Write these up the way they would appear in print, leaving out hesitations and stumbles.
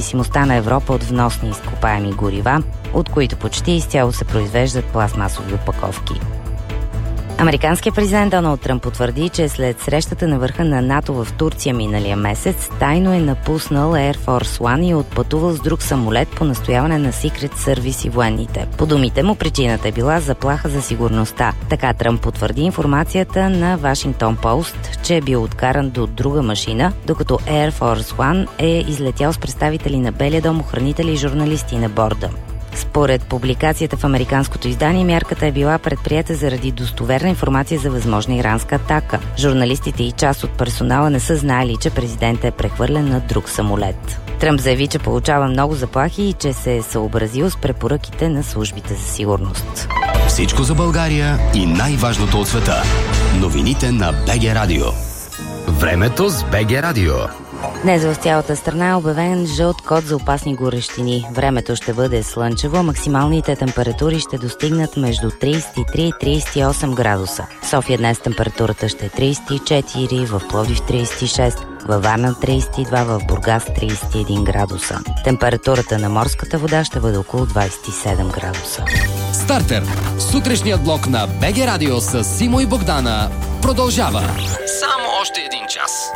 зависимостта на Европа от вносни изкопаеми горива, от които почти изцяло се произвеждат пластмасови опаковки. Американският президент Доналд Тръмп потвърди, че след срещата на върха на НАТО в Турция миналия месец, тайно е напуснал Air Force One и е отпътувал с друг самолет по настояване на Secret Service и военните. По думите му, причината е била заплаха за сигурността. Така Тръмп потвърди информацията на Washington Post, че е бил откаран до друга машина, докато Air Force One е излетял с представители на Белия дом, охранители и журналисти на борда. Според публикацията в американското издание, мярката е била предприета заради достоверна информация за възможна иранска атака. Журналистите и част от персонала не са знаели, че президентът е прехвърлен на друг самолет. Тръмп заяви, че получава много заплахи и че се е съобразил с препоръките на службите за сигурност. Всичко за България и най-важното от света. Новините на БГ Радио. Времето с БГ Радио. Днес в цялата страна е обявен жълт код за опасни горещини. Времето ще бъде слънчево, максималните температури ще достигнат между 33 и 38 градуса. В София днес температурата ще е 34, в Пловдив 36, във Варна 32, в Бургас 31 градуса. Температурата на морската вода ще бъде около 27 градуса. Стартер. Сутрешният блок на БГ Радио с Симо и Богдана продължава. Само още един час.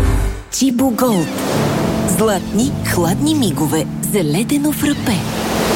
Чибо Голд. Златни, хладни мигове за ледено фрапе.